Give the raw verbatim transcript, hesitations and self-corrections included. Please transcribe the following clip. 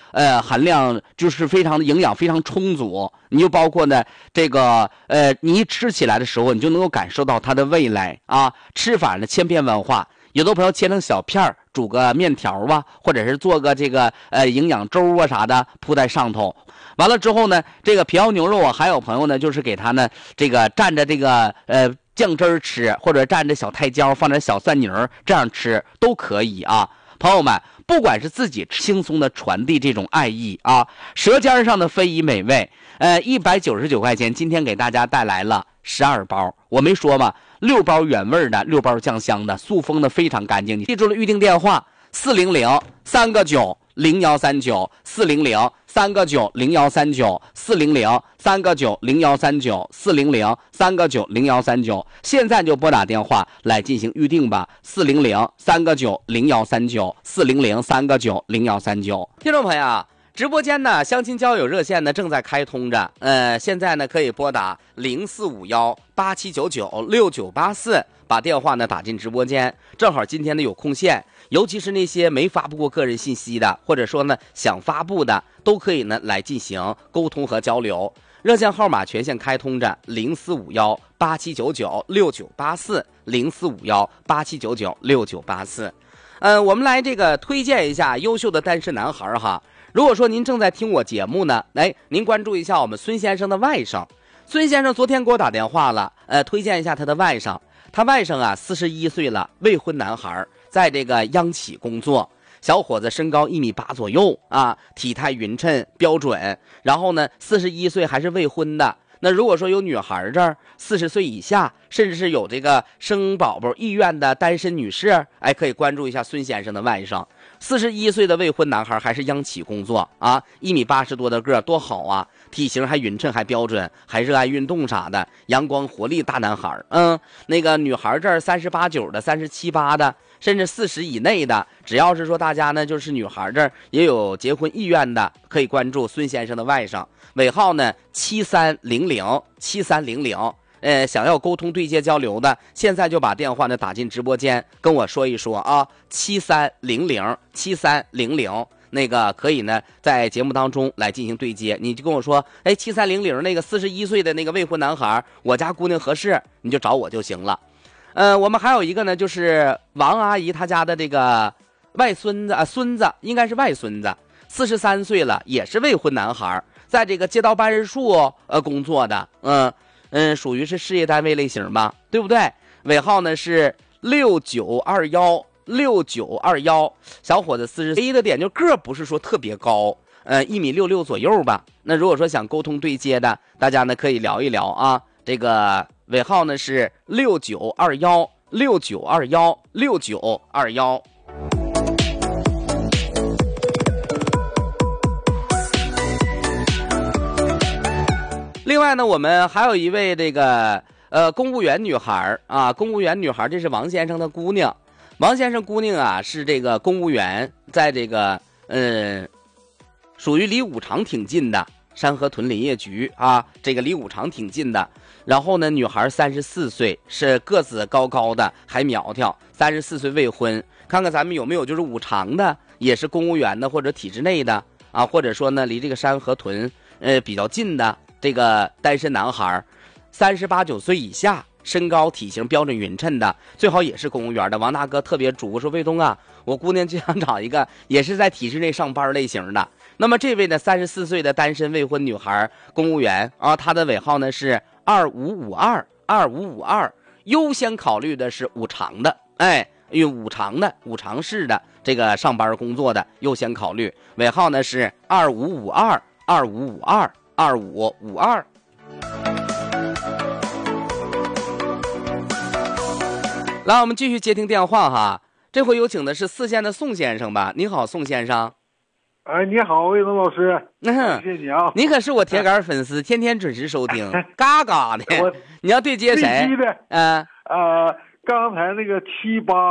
呃含量就是非常的营养非常充足。你就包括呢这个呃你一吃起来的时候，你就能够感受到它的味蕾啊。吃法呢千变万化，有的朋友切成小片儿，煮个面条啊，或者是做个这个呃营养粥啊啥的铺在上头。完了之后呢，这个平遥牛肉啊，还有朋友呢就是给它呢这个蘸着这个呃酱汁儿吃，或者蘸着小太椒放点小蒜泥儿这样吃都可以啊。朋友们，不管是自己轻松的传递这种爱意啊，舌尖上的非遗美味，呃，一百九十九块钱，今天给大家带来了十二包，我没说吗？六包原味的，六包酱香的，塑封的非常干净。你记住了预定电话：四零零三个九零幺三九，四零零三个九零幺三九，四零零三个九零幺三九，四零零三个九零幺三九。现在就拨打电话来进行预定吧，四零零三个九零幺三九，四零零三个九零幺三九。听众朋友，直播间呢相亲交友热线呢正在开通着，呃，现在呢可以拨打零四五幺八七九九六九八四，把电话呢打进直播间，正好今天呢有空线。尤其是那些没发布过个人信息的，或者说呢想发布的，都可以呢来进行沟通和交流。热线号码全线开通着，零四五幺八七九九六九八四，零四五幺八七九九六九八四。呃，我们来这个推荐一下优秀的单身男孩哈。如果说您正在听我节目呢，哎，您关注一下我们孙先生的外甥。孙先生昨天给我打电话了，呃，推荐一下他的外甥。他外甥啊，四十一岁了，未婚男孩。在这个央企工作，小伙子身高一米八左右啊，体态匀称标准。然后呢，四十一岁还是未婚的。那如果说有女孩这儿四十岁以下，甚至是有这个生宝宝意愿的单身女士，哎，可以关注一下孙先生的外甥。四十一岁的未婚男孩，还是央企工作啊，一米八十多的个儿，多好啊！体型还匀称，还标准，还热爱运动啥的，阳光活力大男孩。嗯，那个女孩这儿三十八九的，三十七八的。甚至四十以内的，只要是说大家呢就是女孩这儿也有结婚意愿的，可以关注孙先生的外甥，尾号呢七三零零七三零零。呃，想要沟通对接交流的，现在就把电话呢打进直播间跟我说一说啊，七三零零七三零零。那个可以呢在节目当中来进行对接，你就跟我说，哎，七三零零那个四十一岁的那个未婚男孩，我家姑娘合适，你就找我就行了。呃，我们还有一个呢，就是王阿姨她家的这个外孙子啊，孙子应该是外孙子，四十三岁了，也是未婚男孩，在这个街道办事处呃工作的，嗯嗯，属于是事业单位类型吧，对不对？尾号呢是六九二幺六九二幺。小伙子四十，唯一的点就个不是说特别高，呃，一米六六左右吧。那如果说想沟通对接的，大家呢可以聊一聊啊，这个。尾号呢是六九二幺六九二幺六九二幺。另外呢，我们还有一位这个呃公务员女孩啊，公务员女孩，这是王先生的姑娘。王先生姑娘啊是这个公务员，在这个嗯、呃，属于离五常挺近的。山河屯林业局啊，这个离五常挺近的。然后呢，女孩三十四岁，是个子高高的，还苗条，三十四岁未婚。看看咱们有没有就是五常的，也是公务员的或者体制内的啊，或者说呢离这个山河屯呃比较近的这个单身男孩，三十八九岁以下，身高体型标准匀称的，最好也是公务员的。王大哥特别嘱说，卫东啊，我姑娘就想找一个也是在体制内上班类型的。那么这位呢，三十四岁的单身未婚女孩，公务员啊，她的尾号呢是二五五二二五五二，优先考虑的是五常的，哎，因为五常的五常市的这个上班工作的优先考虑，尾号呢是二五五二二五五二二五五二。来，我们继续接听电话哈，这回有请的是四线的宋先生吧？你好，宋先生。 哎，你好，魏东老师， 嗯， 谢谢你啊！ 你可是我铁杆粉丝，天天准时收听，嘎嘎的。 我你要对接谁？ 的， 嗯、 呃，刚才那个七八